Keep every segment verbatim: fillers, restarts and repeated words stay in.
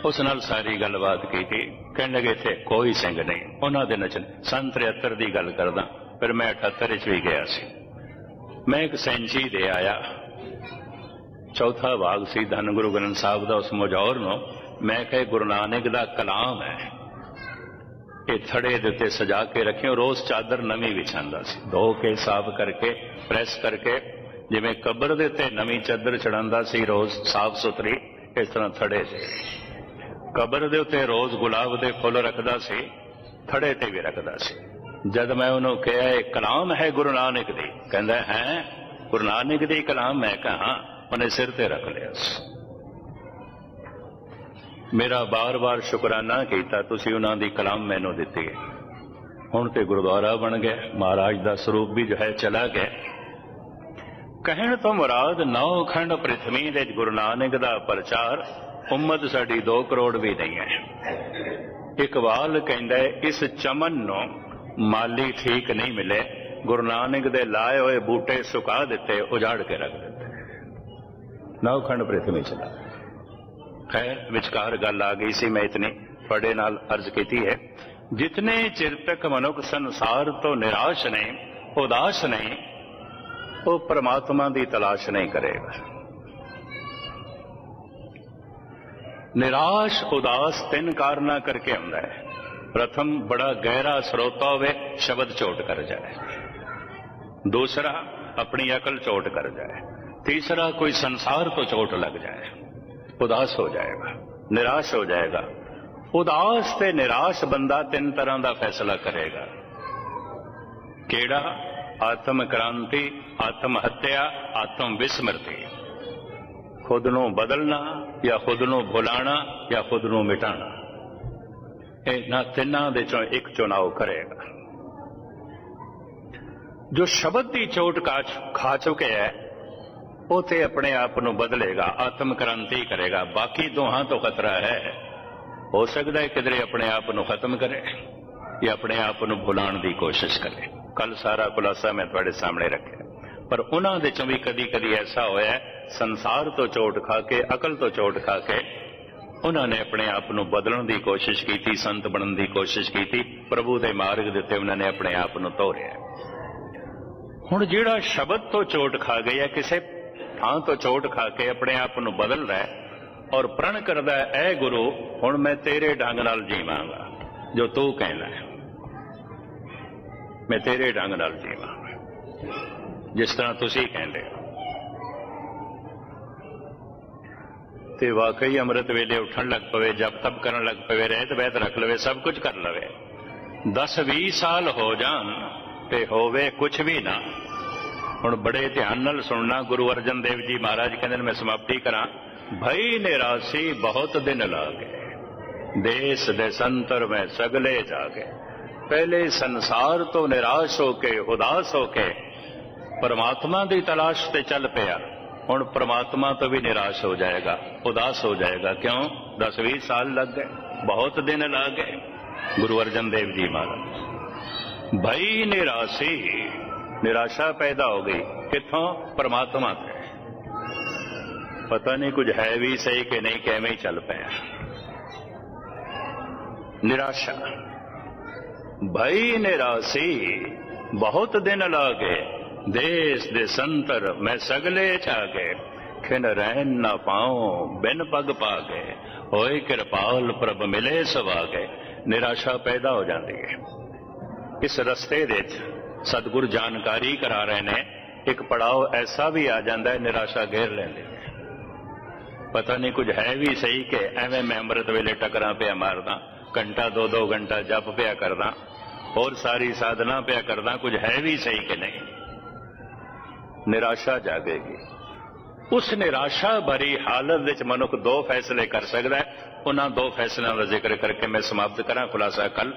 उस नाल सारी गलबात की थी। कहने लगे इत्थे कोई सिंह नहीं, उन्होंने दे नचन सन तिहत्तर की गल करदा, फिर मैं अठहत्तर च भी गया सी। मैं एक सैंची दे आया, चौथा भाग सी धन गुरु ग्रंथ साहब का, उस मुजौर नो मैं कहे गुरु नानक दा कलाम है, ये थड़े दे उत्ते सजा के रखियो। रोज चादर नवी विछांदा सी, धो के साफ करके प्रेस करके, जिवें कबर दे उत्ते नवी चादर चढ़ांदा सी रोज साफ सुथरी, इस तरह थड़े से कबर दे उत्ते रोज गुलाब दे फुल रखदा सी, थड़े ते भी रखदा सी। जद मैं उन्होंने कहा एक कलाम है गुरु नानक दी, कहंदा है गुरु नानक दी कलाम, मैं कहा उन्हें सिर ते रख लिया। मेरा बार बार शुकराना किया, तुसी उन्हां दी कलाम मैनू दित्ती है, हुण ते गुरुद्वारा बन गया, महाराज दा स्वरूप भी जो है चला गया। कहण तो मुराद नौ खंड पृथ्वी दे गुरु नानक दा प्रचार, उम्मत साडी दो करोड़ भी नहीं है। इकबाल कहंदा है इस चमन नो माली ठीक नहीं मिले, गुरु नानक दे लाए हुए बूटे सुका दिते, उजाड़ के रख दिते, नौ खंड पृथ्वी चला। खैर विचकार गल आ गई सी, मैं इतनी बड़े नाल अर्ज की है, जितने चिर तक मनुख संसार तो निराश नहीं, उदास नहीं, वो परमात्मा की तलाश नहीं करेगा। निराश उदास तीन कारणा करके आंदा है। प्रथम बड़ा गहरा स्रोता होवे, शब्द चोट कर जाए। दूसरा अपनी अकल चोट कर जाए। तीसरा कोई संसार को चोट लग जाए, उदास हो जाएगा, निराश हो जाएगा। उदास ते निराश बंदा तीन तरह का फैसला करेगा। केड़ा? आत्म क्रांति, आत्म हत्या, आत्म विस्मृति। खुद नू बदलना या खुद नू भुलाना या खुद नू मिटाना, इन्हां तिन्हां दे चों एक चुनाव करेगा। जो शब्द की चोट खा चुके है वो ते अपने आप को बदलेगा, आत्म क्रांति करेगा। बाकी दोहां तो खतरा है, हो सकता है किधरे अपने आप को खत्म करे या अपने आप को भुलाने की कोशिश करे। कल सारा खुलासा मैं थोड़े सामने रखे, पर उन्हां दे चों भी कदी कदी ऐसा होया, संसार तो चोट खा के, अकल तो चोट खा के उन्होंने अपने आप को बदलने की कोशिश की थी, संत बनने की कोशिश की थी, प्रभु के मार्ग देते उन्होंने अपने आप को तोड़िया। हुण जिहड़ा शब्द तो चोट खा गया, किसी थां तो चोट खा के अपने आप को बदल रहा है और प्रण करदा है, ऐ गुरु हुण मैं तेरे ढंग नाल जीवांगा, जो तू कहना है मैं तेरे ढंग नाल जीवांगा, जिस तरह तुसीं कहंदे हो। ते वाकई अमृत वेले उठन लग पवे, जब तब करन लग पवे, रहत बहत रख लवे, सब कुछ कर लवे, दस भी साल हो जान ते होवे कुछ भी ना। हुण बड़े ध्यान नाल सुनना, गुरु अर्जन देव जी महाराज कहंदे, मैं समाप्ति करा। भई निराशी बहुत दिन लागे, देश देशंतर में सगले जागे। पहले संसार तो निराश होके, उदास होके परमात्मा की तलाश ते चल पिया, हुण परमात्मा तो भी निराश हो जाएगा, उदास हो जाएगा। क्यों? दस बीस साल लग गए, बहुत दिन लग गए। गुरु अर्जन देव जी महाराज, भई निराशी, निराशा पैदा हो गई, किथों? परमात्मा से। पता नहीं कुछ है भी सही कि नहीं, कैमें ही चल पाया। निराशा, भई निराशी बहुत दिन लागे, देश देशंतर मैं सगले जागे। खिन रहन न पाओ बिन पग पागे, होए कृपाल प्रभ मिले सवागे। निराशा पैदा हो जाती है। इस रस्ते दे सतगुरु जानकारी करा रहे ने, एक पड़ाव ऐसा भी आ जाता है, निराशा घेर लेंदे। पता नहीं कुछ है भी सही कि एवं मैं अमृत वेले टकरा पिया मारदा, घंटा दो दो घंटा जप पिया करदा, और सारी साधना पिया करदा, कुछ है भी सही कि नहीं। निराशा जागेगी। उस निराशा भरी हालत विच मनुख दो फैसले कर सकता है। उन्हां दो फैसलों का जिक्र करके मैं समाप्त करा खुलासा कल।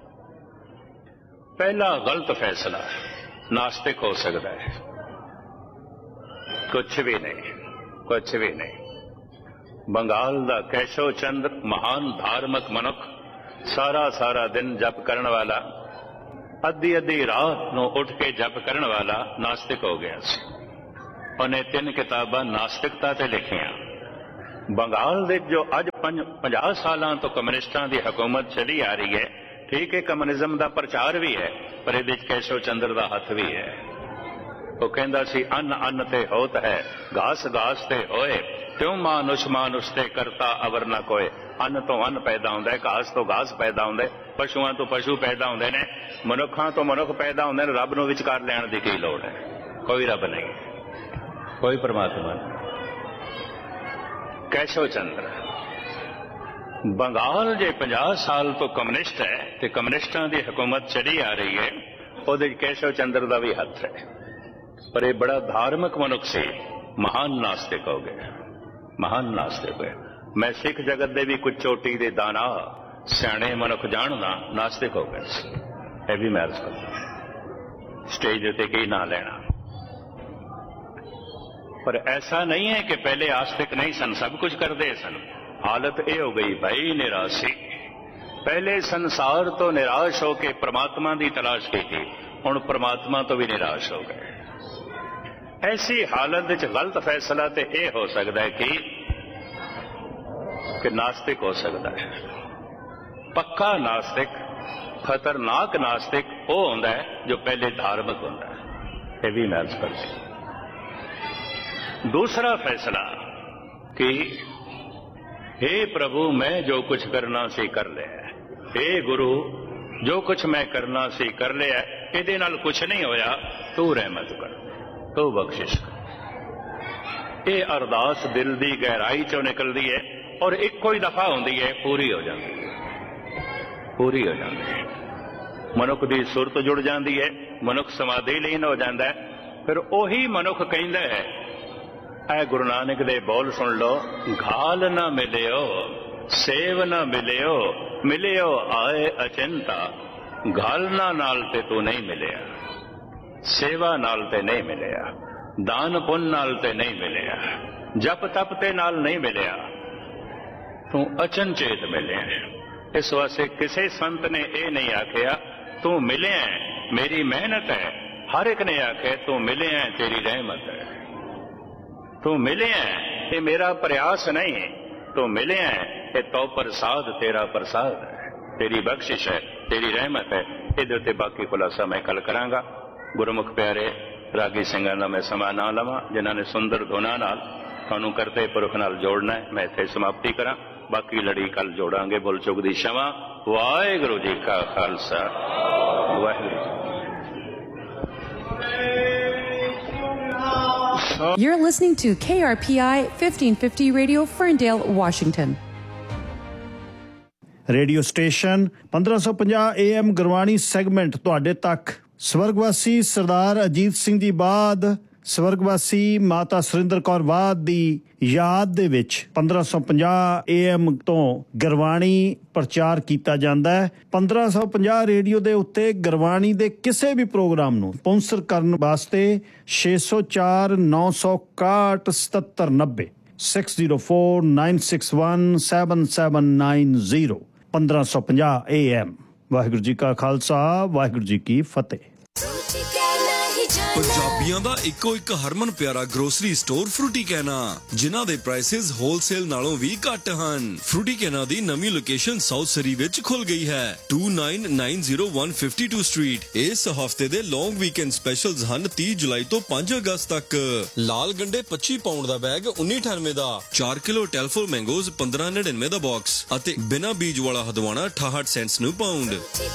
पहला गलत फैसला, नास्तिक हो सकता है, कुछ भी नहीं, कुछ भी नहीं। बंगाल दा कैशो चंद्र महान धार्मिक मनुख, सारा सारा दिन जप करने वाला, अद्धी अद्धी रात नूं उठ के जप करने वाला नास्तिक हो गया सी। उन्हें तीन किताबां नास्तिकता ते लिखियां। ਬੰਗਾਲ ਦੇ ਜੋ ਅੱਜ ਪੰਜਾਹ ਸਾਲਾਂ ਤੋਂ ਕਮਿਊਨਿਸਟਾਂ ਦੀ ਹਕੂਮਤ ਚਲੀ ਆ ਰਹੀ ਹੈ, ਠੀਕ ਹੈ ਕਮਿਊਨਿਜ਼ਮ ਦਾ ਪ੍ਰਚਾਰ ਵੀ ਹੈ, ਪਰ ਇਹਦੇ ਵਿੱਚ ਕੇਸ਼ਵ ਚੰਦਰ ਦਾ ਹੱਥ ਵੀ ਹੈ। ਉਹ ਕਹਿੰਦਾ ਸੀ ਅੰਨ ਅੰਨ ਤੇ ਹੋਤ ਹੈ, ਘਾਸ ਘਾਸ ਤੇ ਹੋਏ, ਤਿਉ ਮਾਨੁਸ਼ ਮਾਨੁਸ਼ ਤੇ ਕਰਤਾ ਅਵਰ ਨਾ ਕੋਏ। ਅੰਨ ਤੋਂ ਅੰਨ ਪੈਦਾ ਹੁੰਦਾ ਹੈ, ਘਾਸ ਤੋਂ ਘਾਸ ਪੈਦਾ ਹੁੰਦਾ ਹੈ, ਪਸ਼ੂਆਂ ਤੋਂ ਪਸ਼ੂ ਪੈਦਾ ਹੁੰਦੇ ਨੇ, ਮਨੁੱਖਾਂ ਤੋਂ ਮਨੁੱਖ ਪੈਦਾ ਹੁੰਦੇ ਨੇ। ਰੱਬ ਨੂੰ ਵਿਚਕਾਰ ਲੈਣ ਦੀ ਕੀ ਲੋੜ ਹੈ? ਕੋਈ ਰੱਬ ਨਹੀਂ, ਕੋਈ ਪਰਮਾਤਮਾ ਨਹੀਂ। ਕੇਸ਼ਵ ਚੰਦਰ ਬੰਗਾਲ ਜੇ ਪੰਜਾਹ ਸਾਲ ਤੋਂ ਕਮਿਊਨਿਸਟ ਹੈ ਤੇ ਕਮਿਊਨਿਸਟਾਂ ਦੀ ਹਕੂਮਤ ਚਲੀ ਆ ਰਹੀ ਹੈ, ਉਹਦੇ ਕੇਸ਼ਵ ਚੰਦਰ ਦਾ ਵੀ ਹੱਥ ਹੈ। ਪਰ ਇਹ ਬੜਾ ਧਾਰਮਿਕ ਮਨੁੱਖ ਸੀ, ਮਹਾਨ ਨਾਸਤਿਕ ਹੋ ਗਏ, ਮਹਾਨ ਨਾਸਤਿਕ ਹੋਏ। ਮੈਂ ਸਿੱਖ ਜਗਤ ਦੇ ਵੀ ਕੁਝ ਚੋਟੀ ਦੇ ਦਾਣਾ ਸਿਆਣੇ ਮਨੁੱਖ ਜਾਣਦਾ ਨਾਸਤਿਕ ਹੋ ਗਏ ਸੀ। ਇਹ ਵੀ ਮੈਂ ਅਰਜ਼ ਕਰਦਾ, ਸਟੇਜ ਉੱਤੇ ਕੀ ਨਾਂ ਲੈਣਾ। पर ऐसा नहीं है कि पहले आस्तिक नहीं सन, सब कुछ करते सन। हालत ये हो गई भाई निराशी। पहले संसार तो निराश होके परमात्मा की तलाश की थी, हुण परमात्मा तो भी निराश हो गए। ऐसी हालत विच गलत फैसला तो यह हो सकता है कि, कि नास्तिक हो सकता है। पक्का नास्तिक, खतरनाक नास्तिक वो होंदा है जो पहले धार्मिक होंदा है। यह भी मैं अर्ज करती। दूसरा फैसला कि हे प्रभु मैं जो कुछ करना सी कर लिया, हे गुरु जो कुछ मैं करना सी कर लिया, इहदे नाल कुछ नहीं होया, तू रहमत कर, तू बख्शिश कर। ये अरदास दिल की गहराई चों निकलती है और इक्को ही दफा होंदी है, पूरी हो जाती है, पूरी हो जाती है। मनुख की सुरत जुड़ जाती है, मनुख समाधि लीन हो जाता है। फिर उही मनुख कहता है, ऐ गुरु नानक दे बोल सुन लो, घाल ना मिलियो सेव ना मिलियो, मिलियो आए अचिंता। घालना नाल ते तू नहीं मिलिया, सेवा नाल ते नहीं मिलिया, दान पुण्य नाल ते नहीं मिलिया, जप तप ते नाल नहीं मिलिया, तू अचनचेत मिलिया। इस वास्ते किसी संत ने यह नहीं आखिया तू मिले मेरी मेहनत है, हर एक ने आखे तू मिले तेरी रहमत है, तू मिले ये मेरा प्रयास नहीं, तू मिले ये तो प्रसाद तेरा प्रसाद है, तेरी बख्शिश है, तेरी रहमत है। इहदे उत्ते बाकी खुलासा मैं कल करांगा। गुरमुख प्यारे रागी ਸਿੰਘਾਂ ਦਾ मैं समा ना लवां जिन्हां ने सुंदर धुना नाल तुहानूं करते पुरख नाल जोड़ना है। मैं इत्थे समाप्ति करा, बाकी लड़ी कल जोड़ांगे। बुल चुग दी क्षमा। वाहिगुरू जी का Khalsa, Waheguru. You're listening to K R P I fifteen fifty Radio, Ferndale, Washington. Radio station पंद्रह सौ पचास ए एम गुरबाणी सैगमेंट तुहाडे तक। स्वर्गवासी सरदार अजीत सिंह जी बाद स्वर्गवासी माता सुरिंदर कौर बाद ਦੀ ਯਾਦ ਦੇ ਵਿੱਚ ਪੰਦਰਾਂ ਸੌ ਪੰਜਾਹ ਏ ਐਮ ਤੋਂ ਗੁਰਬਾਣੀ ਪ੍ਰਚਾਰ ਕੀਤਾ ਜਾਂਦਾ ਹੈ। ਪੰਦਰਾਂ ਸੌ ਪੰਜਾਹ ਰੇਡੀਓ ਦੇ ਉੱਤੇ ਗੁਰਬਾਣੀ ਦੇ ਕਿਸੇ ਵੀ ਪ੍ਰੋਗਰਾਮ ਨੂੰ ਸਪਾਂਸਰ ਕਰਨ ਵਾਸਤੇ ਛੇ ਸੌ ਚਾਰ ਨੌ ਸੌ ਇਕਾਹਠ ਸਤੱਤਰ ਨੱਬੇ six zero four nine six one seven seven nine zero ਪੰਦਰਾਂ ਸੌ ਪੰਜਾਹ ਏ ਐਮ। ਵਾਹਿਗੁਰੂ ਜੀ ਕਾ ਖਾਲਸਾ, ਵਾਹਿਗੁਰੂ ਜੀ ਕੀ ਫਤਿਹ। ਪੰਜਾਬੀਆਂ ਦਾ ਇੱਕੋ ਇੱਕ ਹਰਮਨ ਪਿਆਰਾ ਗਰੋਸਰੀ ਸਟੋਰ ਫਰੂਟੀ ਕੈਨਾ, ਜਿਨ੍ਹਾਂ ਦੇ ਪ੍ਰਾਈਸਿਸ ਹੋਲਸੇਲ ਨਾਲੋਂ ਵੀ ਘੱਟ ਹਨ। ਫਰੂਟੀ ਕੈਨਾ ਦੀ ਨਵੀਂ ਲੋਕੇਸ਼ਨ ਸਾਊਥ ਸਰੀ ਵਿੱਚ ਖੁੱਲ ਗਈ ਹੈ, to nine nine zero one fifty two street. ਇਸ ਹਫਤੇ ਦੇ ਲੌਂਗ ਵੀਕਐਂਡ ਸਪੈਸ਼ਲਸ ਹਨ ਤੀਹ ਜੁਲਾਈ ਤੋਂ ਪੰਜ ਅਗਸਤ ਤੱਕ। ਲਾਲ ਗੰਡੇ ਪੱਚੀ ਪਾਉਂਡ ਦਾ ਬੈਗ ਉੱਨੀ ਅਠਾਨਵੇਂ ਦਾ, ਚਾਰ ਕਿਲੋ ਟੈਲਫੋਰ ਮੈਂਗੋਜ਼ ਪੰਦਰਾਂ ਨੜਿਨਵੇਂ ਦਾ ਬਾਕਸ ਅਤੇ ਬਿਨਾਂ ਬੀਜ ਵਾਲਾ ਹਦਵਾਣਾ ਅਠਾਹਠ ਸੈਂਟਸ ਨੂੰ ਪਾਉਂਡ।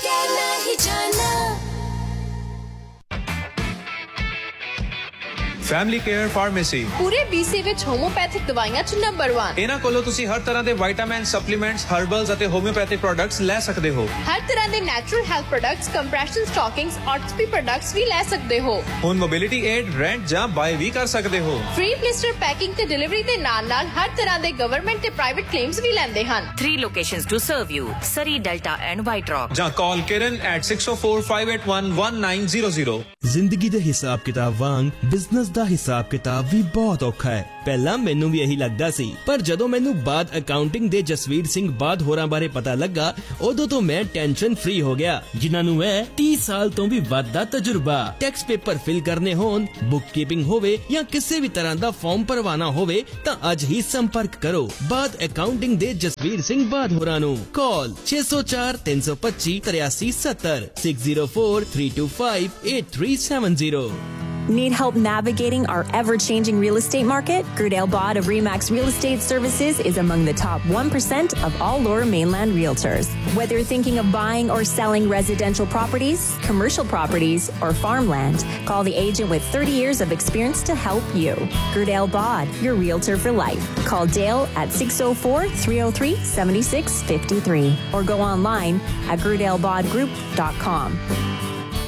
ਫੈਮਿਲੀ ਕੇਅਰ ਫਾਰਮੇਸੀ ਪੂਰੇ ਬੀਸੀ ਵਿੱਚ ਹੋਮੋਪੈਥਿਕ ਦਵਾਈਆਂ ਚ ਨੰਬਰ ਇੱਕ। ਇਹਨਾਂ ਕੋਲੋਂ ਤੁਸੀਂ ਹਰ ਤਰ੍ਹਾਂ ਦੇ ਵਿਟਾਮਿਨ, ਸਪਲੀਮੈਂਟਸ, ਹਰਬਲਸ ਅਤੇ ਹੋਮਿਓਪੈਥਿਕ ਪ੍ਰੋਡਕਟਸ ਲੈ ਸਕਦੇ ਹੋ। ਹਰ ਤਰ੍ਹਾਂ ਦੇ natural health products, compression ਸਟਾਕਿੰਗਸ, ਆਰਥੋਪੀ products ਵੀ ਲੈ ਸਕਦੇ ਹੋ। ਹੁਣ ਮੋਬਿਲਿਟੀ ਏਡ, ਰੈਂਟ ਜਾਂ ਬਾਏ ਵੀ ਕਰ ਸਕਦੇ ਹੋ। ਫ੍ਰੀ ਬਲਿਸਟਰ ਪੈਕਿੰਗ ਤੇ ਡਿਲੀਵਰੀ ਦੇ ਨਾਲ ਨਾਲ ਹਰ ਤਰ੍ਹਾਂ ਦੇ ਗਵਰਨਮੈਂਟ ਤੇ ਪ੍ਰਾਈਵੇਟ ਕਲੇਮਸ ਵੀ ਲੈਂਦੇ ਹਨ। Three locations to serve you: Surrey, Delta and White Rock. ਜਾਂ ਕਾਲ ਕਿਰਨ at six oh four five eight one one nine zero zero। ਜ਼ਿੰਦਗੀ ਦੇ ਹਿਸਾਬ ਕਿਤਾਬ ਵਾਂਗ ਬਿਜ਼ਨਸ ਦਾ ਹਿਸਾਬ ਕਿਤਾਬ ਵੀ ਬਹੁਤ ਔਖਾ ਹੈ। ਪਹਿਲਾਂ ਮੈਨੂੰ ਵੀ ਇਹੀ ਲੱਗਦਾ ਸੀ, ਪਰ ਜਦੋਂ ਮੈਨੂੰ ਬਾਦ ਅਕਾਊਂਟਿੰਗ ਦੇ ਜਸਵੀਰ ਸਿੰਘ ਬਾਦ ਹੋਰਾਂ ਬਾਰੇ ਪਤਾ ਲੱਗਾ, ਉਦੋਂ ਤੋਂ ਮੈਂ ਟੈਨਸ਼ਨ ਫ੍ਰੀ ਹੋ ਗਿਆ, ਜਿਨ੍ਹਾਂ ਨੂੰ ਹੈ तीस ਸਾਲ ਤੋਂ ਵੀ ਵੱਧ ਦਾ ਤਜਰਬਾ। ਟੈਕਸ ਪੇਪਰ ਫਿਲ ਕਰਨੇ ਹੋਣ, ਬੁੱਕ ਕੀਪਿੰਗ ਹੋਵੇ ਜਾਂ ਕਿਸੇ ਵੀ ਤਰ੍ਹਾਂ ਦਾ ਫਾਰਮ ਭਰਵਾना ਹੋਵੇ ਤਾਂ ਅੱਜ ਹੀ ਸੰਪਰਕ ਕਰੋ ਬਾਦ ਅਕਾਊਂਟਿੰਗ ਦੇ ਜਸਵੀਰ ਸਿੰਘ ਬਾਦ ਹੋਰਾਂ ਨੂੰ। ਕਾਲ छह zero चार तीन सौ पच्चीस तिरासी सत्तर six zero four three two five eight three seven zero। Need help navigating our ever-changing real estate market? Gerdale Bod of Remax Real Estate Services is among the top one percent of all Lower Mainland realtors. Whether you're thinking of buying or selling residential properties, commercial properties, or farmland, call the agent with thirty years of experience to help you. Gerdale Bod, your realtor for life. Call Dale at six zero four three zero three seven six five three or go online at gerdale bod group dot com.